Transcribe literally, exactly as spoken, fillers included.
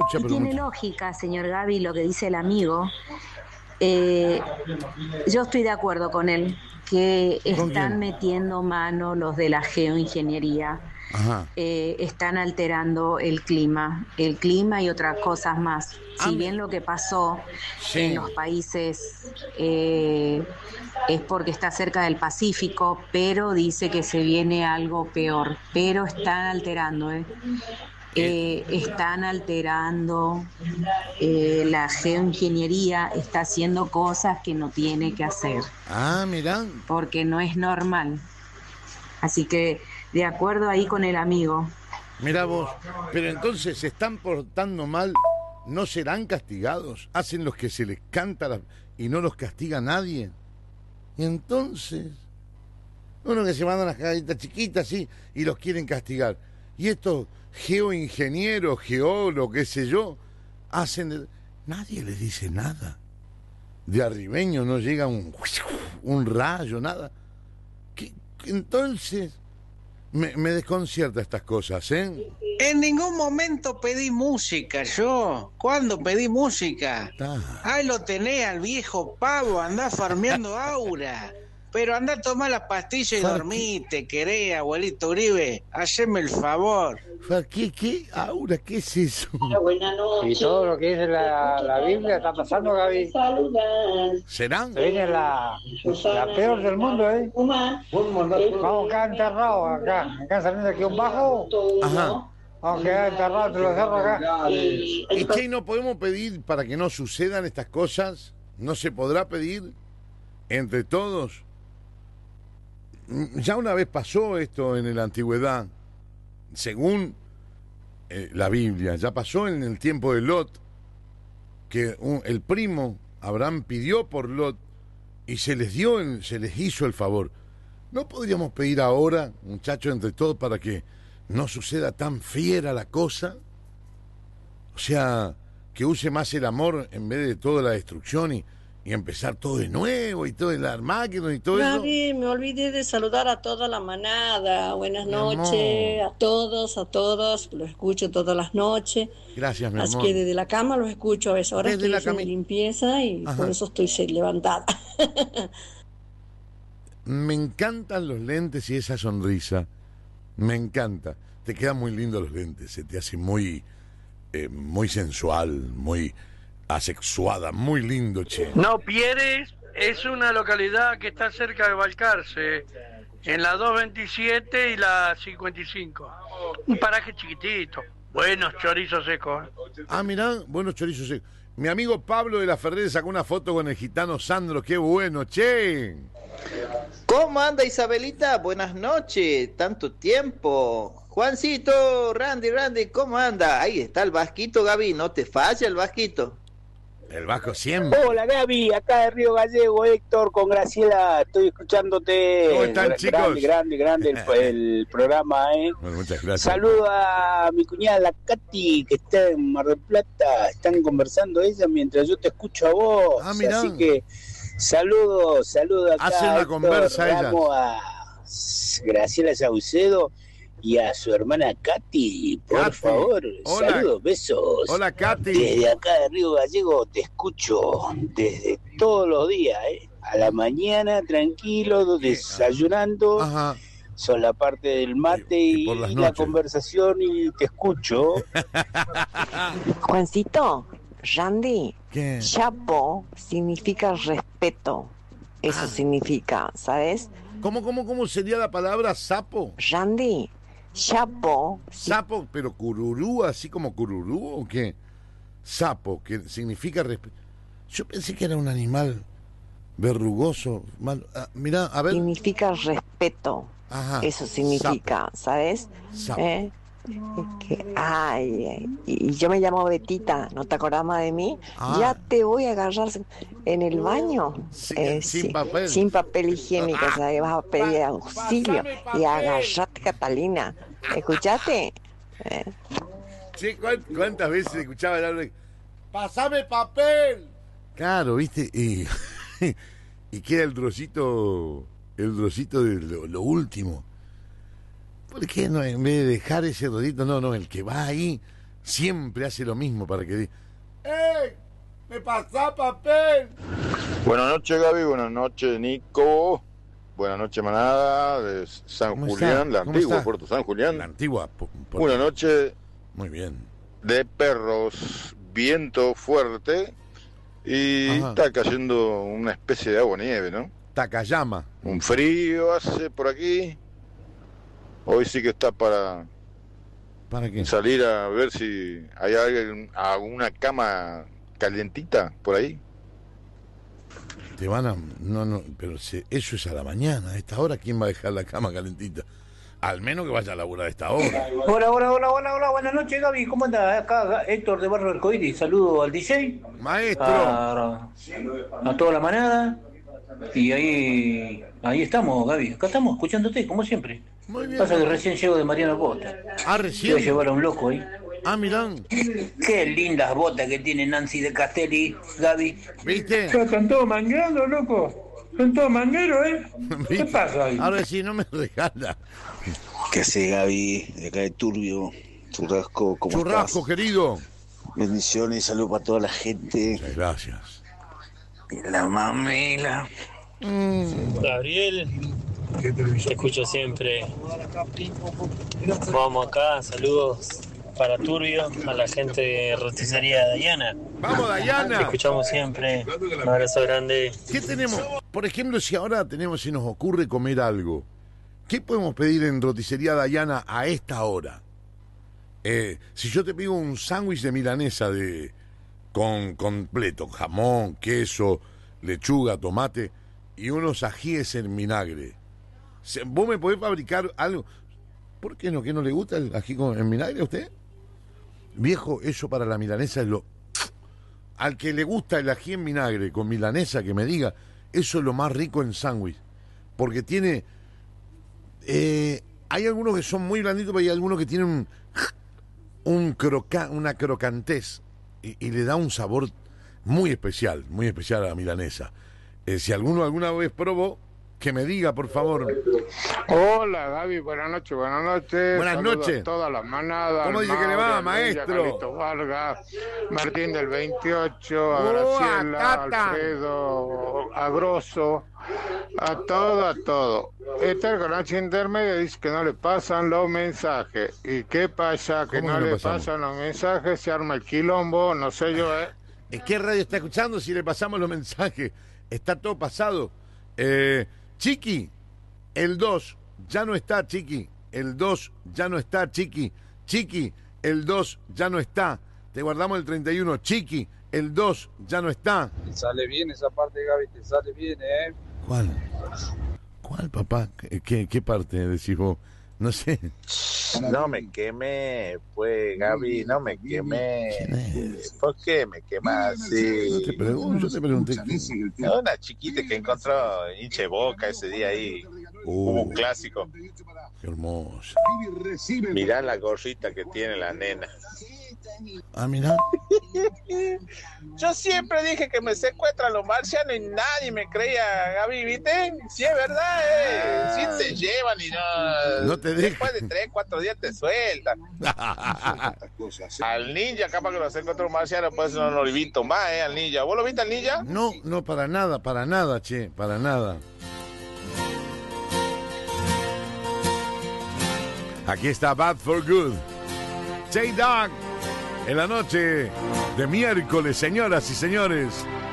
mucha, y pero tiene mucha. lógica, señor Gaby, lo que dice el amigo. Eh, yo estoy de acuerdo con él, que ¿Con están quién? metiendo mano los de la geoingeniería. Ajá. Eh, están alterando el clima, el clima y otras cosas más. Ah, Si me- bien lo que pasó en Sí. los países eh, es porque está cerca del Pacífico, pero dice que se viene algo peor, pero están alterando, ¿eh? Eh, Eh, están alterando, eh, la geoingeniería está haciendo cosas que no tiene que hacer, ah, mirá. porque no es normal. Así que de acuerdo ahí con el amigo. Mirá vos. Pero entonces se están portando mal. ¿No serán castigados? ¿Hacen los que se les canta la... y no los castiga nadie? Y entonces... Uno que se mandan las cagaditas chiquitas, sí, y los quieren castigar. Y estos geoingenieros, geólogos, qué sé yo, hacen... de- Nadie les dice nada. De arribeño no llega un, un rayo, nada. ¿Qué? Entonces, me, me desconcierta estas cosas, ¿eh? En ningún momento pedí música, yo. ¿Cuándo pedí música? Ah. Ahí lo tenés al viejo pavo, andá farmeando aura. Pero andá a tomar la pastilla y Fa- dormite, querés, abuelito Uribe. Haceme el favor. Fa- ¿Qué, qué? Aura, ¿qué es eso? Buenas noches. Y todo lo que dice la, la Biblia está pasando, Gaby. Saludas. ¿Serán? Se viene la, la peor del mundo, ¿eh? Vamos a quedar enterrados acá. Acá saliendo aquí un bajo. Ajá. Vamos a quedar enterrados entre los cerros acá. ¿Y qué no podemos pedir para que no sucedan estas cosas? ¿No se podrá pedir entre todos? Ya una vez pasó esto en la antigüedad, según eh, la Biblia, ya pasó en el tiempo de Lot, que un- el primo Abraham pidió por Lot y se les dio, el- se les hizo el favor. ¿No podríamos pedir ahora, muchachos, entre todos, para que no suceda tan fiera la cosa? O sea, que use más el amor en vez de toda la destrucción y, y empezar todo de nuevo y todo el Armagedón y todo eso. Gaby, me olvidé de saludar a toda la manada. Buenas Mi noches amor. a todos, a todos. Los escucho todas las noches. Gracias, mi Así amor. que desde la cama los escucho a veces. Ahora Desde estoy la haciendo cami- limpieza y Ajá. por eso estoy se- levantada. Me encantan los lentes y esa sonrisa. Me encanta. Te quedan muy lindos los lentes. Se te hace muy, eh, muy sensual, muy asexuada. Muy lindo, che. No Pieres es una localidad que está cerca de Balcarce, en la doscientos veintisiete y la cincuenta y cinco. Un paraje chiquitito. Buenos chorizos secos. ¿eh? Ah, mirá, buenos chorizos secos. Mi amigo Pablo de la Ferrer sacó una foto con el gitano Sandro. Qué bueno, che. ¿Cómo anda Isabelita? Buenas noches, tanto tiempo. Juancito, Randy, Randy, ¿cómo anda? Ahí está el Vasquito, Gaby, no te falla el Vasquito. El Vasco siempre. Hola Gaby, acá de Río Gallego, Héctor, con Graciela, estoy escuchándote. ¿Cómo están, Gra- chicos? Grande, grande, grande el, el programa, ¿eh? Bueno, muchas gracias. Saludo a mi cuñada, la Katy, que está en Mar del Plata. Están conversando ella mientras yo te escucho a vos. Ah, mirá. Así que saludo, saludo acá. Hace una Héctor, conversa ella. Ramos, a Graciela Saucedo y a su hermana Katy, por Katy. favor. Hola. Saludos, besos. Hola, Katy. Desde acá de Río Gallego te escucho desde todos los días, ¿eh? A la mañana, tranquilo, desayunando. Ajá. Son la parte del mate Y- y y, por las la noches. conversación y te escucho. Juancito, Randy, ¿Qué? chapo significa respeto. Eso Ah. significa, ¿sabes? ¿Cómo, cómo, cómo sería la palabra sapo? Randy, chapo, si- Sapo, pero cururú, así como cururú o qué? Sapo, que significa respeto. Yo pensé que era un animal verrugoso. Mal... Ah, mirá, a ver. significa respeto. Ajá. Eso significa, ¿sabes? Sapo. ¿Eh? Es que, ay, ay, y yo me llamo Betita, ¿no te acordás más de mí? Ah. Ya te voy a agarrar en el baño. Sí, Eh, sin sí, papel. Sin papel higiénico, Ah. o sea, que vas a pedir auxilio. Y agarrate, Catalina. ¿Escuchaste? Eh, Che, ¿cuán- ¿cuántas veces escuchaba el habla? ¡Pasame papel! Claro, ¿viste? Y, y queda el trocito, el trocito de lo, lo último. ¿Por qué no, en vez de dejar ese rodito, no, no, el que va ahí, siempre hace lo mismo para que diga, ¡ey! ¡Me pasa papel! Buenas noches, Gaby. Buenas noches, Nico. Buenas noches, manada de San Julián, está? la antigua está? Puerto San Julián. La antigua. Por... Una noche. Muy bien. De perros, viento fuerte y Ajá. está cayendo una especie de agua-nieve, ¿no? Takayama. Un frío hace por aquí. Hoy sí que está para, ¿Para qué? salir a ver si hay alguien, alguna cama calientita por ahí. Te van a... No, no, pero se, eso es a la mañana. A esta hora, ¿quién va a dejar la cama calentita? Al menos que vaya a laburar a esta hora. Hola, hola, hola, hola, hola. Buenas noches, Gaby. ¿Cómo anda? Acá Héctor de Barrio Arcoíris. Saludo al D J. Maestro. A, a toda la manada. Y ahí ahí estamos, Gaby. Acá estamos, escuchándote, como siempre. Muy bien. Pasa que recién llego de Mariano Costa. Ah, recién. Voy a llevar a un loco ahí. Ah, mirá. Qué lindas botas que tiene Nancy de Castelli, Gaby. ¿Viste? Están todos mangueando, loco. Son todos mangueros, ¿eh? ¿Viste? ¿Qué pasa ahí? Ahora sí, no me regala. ¿Qué hace, Gaby? De acá de Turbio. Churrasco, ¿cómo Churrasco, estás? querido. Bendiciones y salud para toda la gente. Muchas gracias. Y la mamela. Mm. Gabriel, te escucho siempre. Vamos acá, saludos para Turbio, a la gente de Roticería Dayana. ¡Vamos, Dayana! Te escuchamos siempre. Un abrazo grande. ¿Qué tenemos? Por ejemplo, si ahora tenemos, si nos ocurre comer algo, ¿qué podemos pedir en Roticería Dayana a esta hora? Eh, si yo te pido un sándwich de milanesa de con completo, jamón, queso, lechuga, tomate y unos ajíes en vinagre, ¿vos me podés fabricar algo? ¿Por qué no? ¿Que no le gusta el ají con, en vinagre a usted? Viejo, eso para la milanesa es lo... Al que le gusta el ají en vinagre con milanesa, que me diga, eso es lo más rico en sándwich. Porque tiene... Eh, hay algunos que son muy blanditos, pero hay algunos que tienen un, un croca, una crocantez y, y le da un sabor muy especial, muy especial a la milanesa. Eh, si alguno alguna vez probó, que me diga, por favor. Hola, Gaby, buenas noches, buenas noches. Buenas Saludos noches. A toda la manada. ¿Cómo dice que le va, maestro? Vargas, Martín del veintiocho, a Graciela, oh, Alfredo, a Grosso, a todo, a todo. Esta noche intermedia dice que no le pasan los mensajes. ¿Y qué pasa? Que no, no le pasamos? pasan los mensajes, se arma el quilombo, no sé yo, ¿eh? ¿En qué radio está escuchando si le pasamos los mensajes? Está todo pasado. Eh... Chiqui, el dos ya no está, Chiqui. El dos ya no está, Chiqui. Chiqui, el dos ya no está. Te guardamos el treinta y uno. Chiqui, el dos ya no está. Te sale bien esa parte, Gaby, te sale bien, ¿eh? ¿Cuál? ¿Cuál, papá? ¿Qué, qué parte decís vos? No sé. No me quemé, pues, Gaby, no me quemé. ¿Por qué me quemás así? No te pregunto, yo te pregunté. Una chiquita que encontró hinche boca ese día ahí. Uh, Hubo un clásico. Qué hermosa. Mirá la gorrita que tiene la nena. Ah, mirá. Yo siempre dije que me secuestran los marcianos y nadie me creía, Gaby, ¿viste? Sí, es verdad, eh. Sí te llevan y no... No te dejan. Después de tres, cuatro días te sueltan. Al ninja, capaz que lo secuestra un marciano, pues no lo he visto más, eh, al ninja. ¿Vos lo viste al ninja? No, no, para nada, para nada, che, para nada. Aquí está Bad for Good. J-Dog. En la noche de miércoles, señoras y señores.